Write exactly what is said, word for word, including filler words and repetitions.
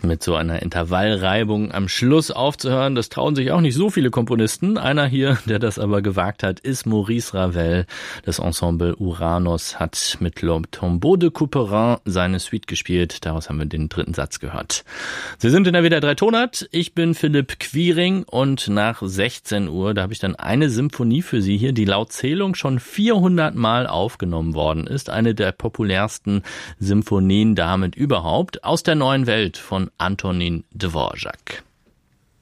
Mit so einer Intervallreibung am Schluss aufzuhören, das trauen sich auch nicht so viele Komponisten. Einer hier, der das aber gewagt hat, ist Maurice Ravel. Das Ensemble Uranus hat mit Le Tombeau de Couperin seine Suite gespielt. Daraus haben wir den dritten Satz gehört. Sie sind in der W D R drei Tonart. Ich bin Philipp Quiring und nach sechzehn Uhr, da habe ich dann eine Symphonie für Sie hier, die laut Zählung schon vierhundert Mal aufgenommen worden ist. Eine der populärsten Symphonien damit überhaupt. Aus der neuen Welt von Antonin Dvorak.